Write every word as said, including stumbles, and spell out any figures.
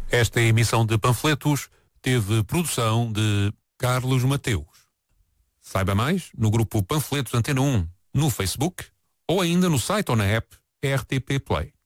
Esta emissão de panfletos teve produção de Carlos Mateus. Saiba mais no grupo Panfletos Antena um, no Facebook ou ainda no site ou na app R T P Play.